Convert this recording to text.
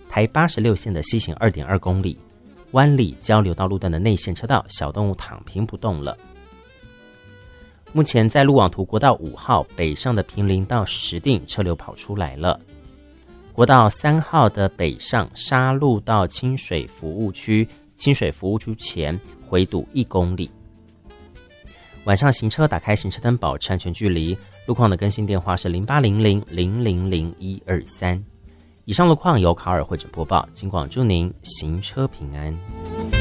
台86线的西行 2.2 公里，湾里交流道路段的内线车道小动物躺平不动了。目前在路网图国道5号北上的坪林到石碇车流跑出来了，国道3号的北上沙鹿到清水服务区前回堵1公里。晚上行车打开行车灯保持安全距离，路况的更新电话是0800000123。以上路况由卡尔会诊播报，尽管祝您行车平安。